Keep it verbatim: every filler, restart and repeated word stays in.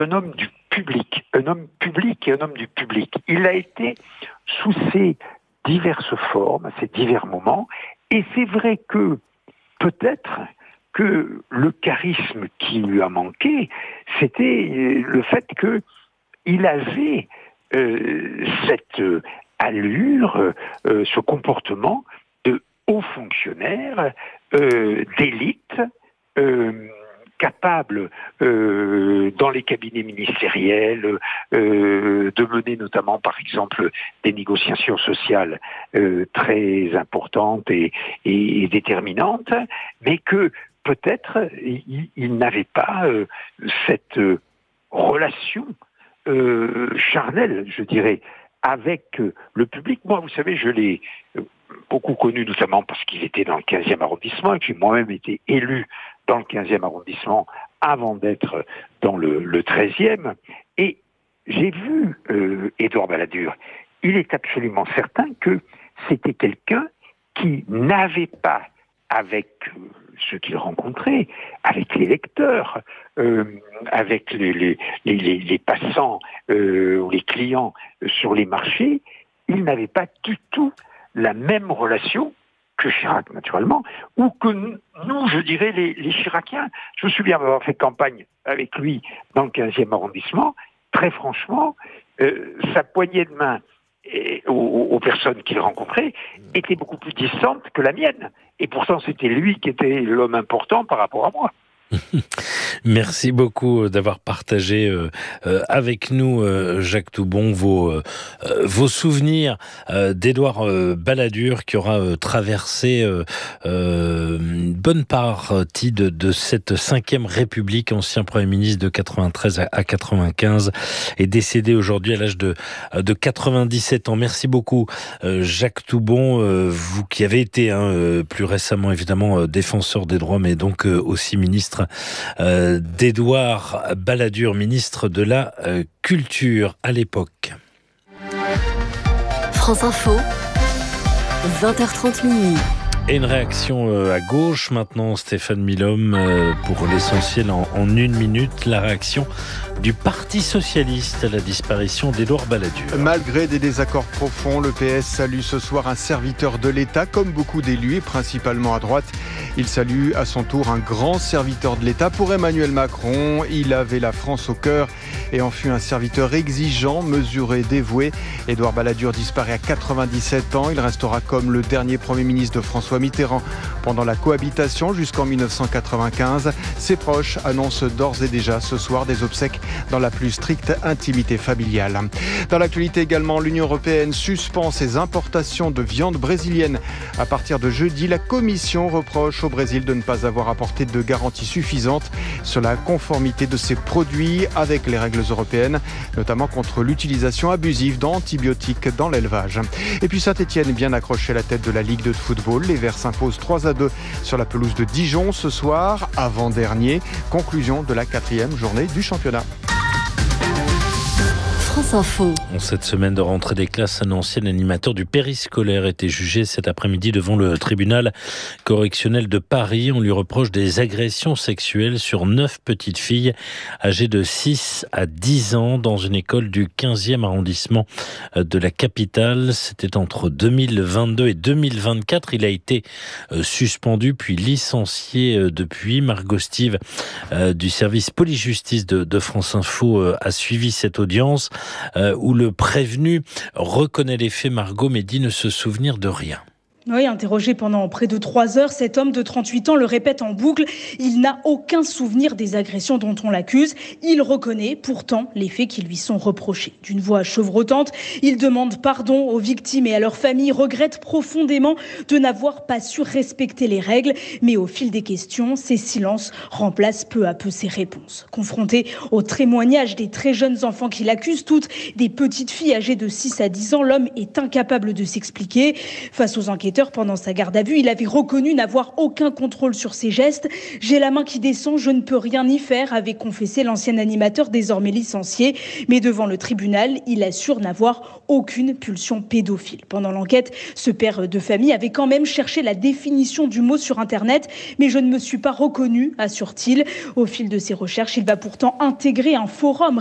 un homme du public, un homme public et un homme du public. Il a été sous ces diverses formes, ces divers moments, et c'est vrai que peut-être que le charisme qui lui a manqué, c'était le fait qu'il avait euh, cette allure, euh, ce comportement de haut fonctionnaire, euh, d'élite, euh, capable euh, dans les cabinets ministériels euh, de mener notamment par exemple des négociations sociales euh, très importantes et, et, et déterminantes, mais que peut-être il, il n'avait pas euh, cette euh, relation euh, charnelle, je dirais, avec euh, le public. Moi, vous savez, je l'ai euh, beaucoup connu, notamment parce qu'il était dans le quinzième arrondissement et que j'ai moi-même été élu dans le quinzième arrondissement avant d'être dans le, le treizième. Et j'ai vu euh, Édouard Balladur. Il est absolument certain que c'était quelqu'un qui n'avait pas, avec euh, ceux qu'il rencontrait, avec les lecteurs, euh, avec les, les, les, les passants euh, ou les clients sur les marchés, il n'avait pas du tout la même relation que Chirac, naturellement, ou que nous, je dirais, les, les Chiraciens. Je me souviens avoir fait campagne avec lui dans le quinzième arrondissement. Très franchement, euh, sa poignée de main et, aux, aux personnes qu'il rencontrait était beaucoup plus distante que la mienne. Et pourtant, c'était lui qui était l'homme important par rapport à moi. Merci beaucoup d'avoir partagé euh, euh, avec nous, euh, Jacques Toubon, vos, euh, vos souvenirs euh, d'Édouard euh, Balladur, qui aura euh, traversé euh, euh, une bonne partie de, de cette cinquième République, ancien Premier ministre de quatre-vingt-treize à quatre-vingt-quinze, et décédé aujourd'hui à l'âge de, de quatre-vingt-dix-sept ans. Merci beaucoup, euh, Jacques Toubon, euh, vous qui avez été hein, euh, plus récemment évidemment euh, défenseur des droits, mais donc euh, aussi ministre Euh, d'Édouard Balladur, ministre de la euh, Culture à l'époque. France Info, vingt heures trente minuit. Et une réaction euh, à gauche maintenant, Stéphane Milhomme, euh, pour l'essentiel en, en une minute, la réaction du Parti Socialiste à la disparition d'Édouard Balladur. Malgré des désaccords profonds, le P S salue ce soir un serviteur de l'État, comme beaucoup d'élus, et principalement à droite. Il salue à son tour un grand serviteur de l'État. Pour Emmanuel Macron, il avait la France au cœur et en fut un serviteur exigeant, mesuré, dévoué. Édouard Balladur disparaît à quatre-vingt-dix-sept ans. Il restera comme le dernier Premier ministre de François Mitterrand pendant la cohabitation jusqu'en mille neuf cent quatre-vingt-quinze. Ses proches annoncent d'ores et déjà ce soir des obsèques dans la plus stricte intimité familiale. Dans l'actualité également, l'Union européenne suspend ses importations de viande brésilienne. À partir de jeudi, la Commission reproche au Brésil de ne pas avoir apporté de garanties suffisantes sur la conformité de ses produits avec les règles européennes, notamment contre l'utilisation abusive d'antibiotiques dans l'élevage. Et puis Saint-Etienne bien accroché à la tête de la Ligue deux de football. Les Verts s'imposent trois à deux sur la pelouse de Dijon ce soir, avant-dernier. Conclusion de la quatrième journée du championnat. France Info. Cette semaine de rentrée des classes, un ancien animateur du périscolaire était jugé cet après-midi devant le tribunal correctionnel de Paris. On lui reproche des agressions sexuelles sur neuf petites filles âgées de six à dix ans dans une école du quinzième arrondissement de la capitale. C'était entre deux mille vingt-deux et deux mille vingt-quatre. Il a été suspendu puis licencié depuis. Margot Stive du service police-justice de, de France Info a suivi cette audience. Euh, où le prévenu reconnaît les faits, Margot, mais dit ne se souvenir de rien. Oui, interrogé pendant près de trois heures, cet homme de trente-huit ans le répète en boucle. Il n'a aucun souvenir des agressions dont on l'accuse. Il reconnaît pourtant les faits qui lui sont reprochés. D'une voix chevrotante, il demande pardon aux victimes et à leurs familles, regrette profondément de n'avoir pas su respecter les règles. Mais au fil des questions, ces silences remplacent peu à peu ses réponses. Confronté au témoignage des très jeunes enfants qui l'accusent, toutes des petites filles âgées de six à dix ans, l'homme est incapable de s'expliquer. Face aux enquêteurs, enquêteurs pendant sa garde à vue. Il avait reconnu n'avoir aucun contrôle sur ses gestes. « J'ai la main qui descend, je ne peux rien y faire », avait confessé l'ancien animateur désormais licencié. Mais devant le tribunal, il assure n'avoir aucune pulsion pédophile. Pendant l'enquête, ce père de famille avait quand même cherché la définition du mot sur Internet. Mais je ne me suis pas reconnu, assure-t-il. Au fil de ses recherches, il va pourtant intégrer un forum